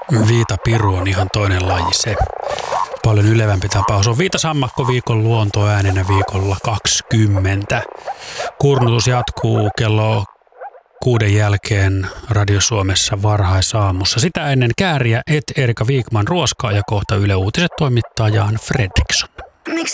Viitapiru on ihan toinen laji se. Paljon ylevämpi tapaus on Viitasammakko viikon luontoäänenä viikolla 20. Kurnutus jatkuu kello 6 jälkeen Radio Suomessa varhaisaamussa. Sitä ennen Kääriä, Erika Viikman ruoskaa ja kohta Yle Uutiset toimittaa Jan Fredriksson.